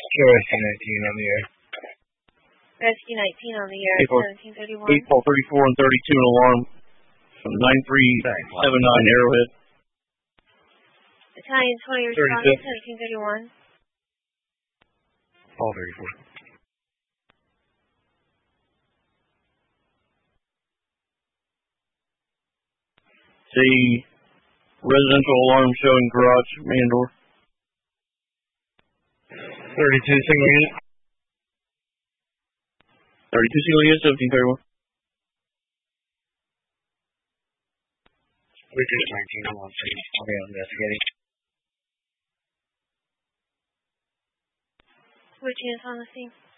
Show SQ-19 on the air. SQ-19 on the air, 1731. 8434 and 32 an alarm from 9379 Arrowhead. Battalion 20 responding, 1731. All 34. See residential alarm showing garage main door. 32 single unit. 32 single unit, 1731. We're 19, I'm on scene. I'll be investigating. Which unit's on the scene?